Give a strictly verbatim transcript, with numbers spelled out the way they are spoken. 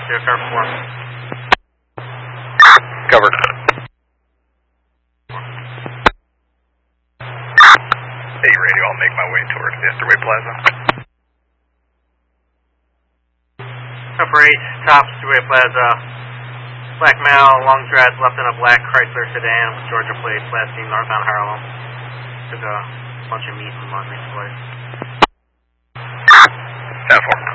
to car four. Covered. Hey, radio, I'll make my way towards the Esterway Plaza. Upper eight, top Esterway Plaza. Black male, long dreads, left in a black Chrysler sedan with Georgia plates, last seen northbound Harlem. Took a bunch of meat and laundry supplies. ten four.